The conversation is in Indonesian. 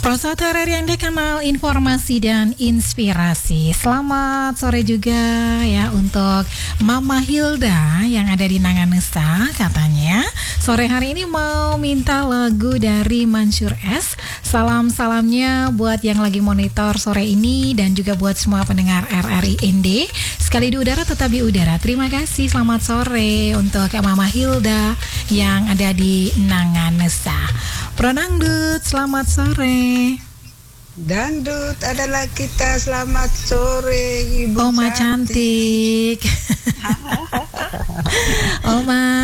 Prosot Harian Kanal Informasi dan Inspirasi. Selamat sore juga ya untuk Mama Hilda yang ada di Nanganusa. Katanya sore hari ini mau minta lagu dari Mansur S. Salam-salamnya buat yang lagi monitor sore ini dan juga buat semua pendengar RRI ND. Sekali di udara tetap di udara. Terima kasih, selamat sore untuk Mama Hilda yang ada di Nanganusa. Pronangdut, selamat sore. Dangdut adalah kita, selamat sore Ibu Oma cantik. Oma